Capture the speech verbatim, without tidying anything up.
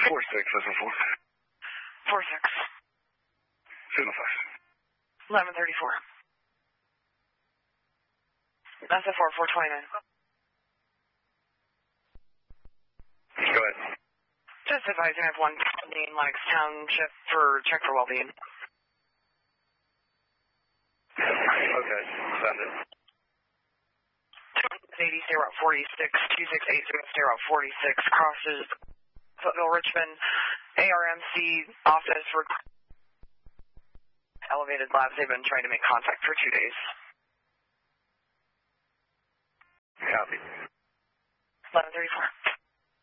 four six, S M four. four six. Signal five. eleven thirty-four. S F four, four twenty-nine. Go ahead. Just advising I have one in Lennox Township for check for well-being. Okay, send it. eighty, stay route forty-six, two six eight zero, stay route forty-six, crosses Footville, Richmond, A R M C office for elevated labs. They've been trying to make contact for two days. Copy. eleven thirty-four.